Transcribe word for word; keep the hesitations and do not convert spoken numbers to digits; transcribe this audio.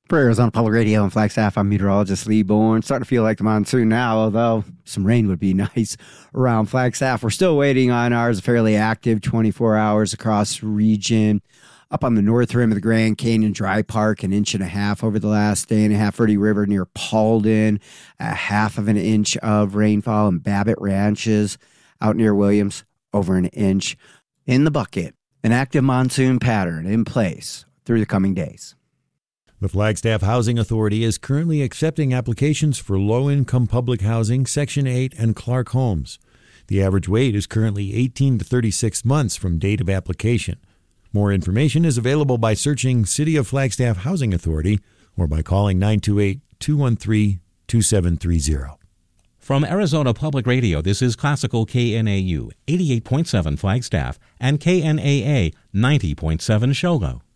For Arizona Public Radio and Flagstaff, I'm meteorologist Lee Bourne. Starting to feel like the monsoon now, although some rain would be nice around Flagstaff. We're still waiting on ours, fairly active twenty-four hours across the region. Up on the north rim of the Grand Canyon Dry Park, an inch and a half over the last day and a half. Verde River near Paulden, a half of an inch of rainfall. And Babbitt Ranches out near Williams, over an inch. In the bucket, an active monsoon pattern in place through the coming days. The Flagstaff Housing Authority is currently accepting applications for low-income public housing, Section eight, and Clark homes. The average wait is currently eighteen to thirty-six months from date of application. More information is available by searching City of Flagstaff Housing Authority or by calling nine two eight, two one three, two seven three zero. From Arizona Public Radio, this is Classical K N A U, eighty-eight point seven Flagstaff, and K N A A, ninety point seven Shogo.